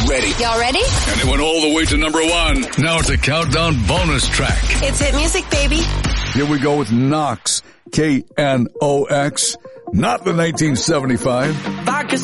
ready. Y'all ready? And it went all the way to number 1. Now it's a countdown bonus track. It's hit music, baby. Here we go with Knox, Knox, not the 1975.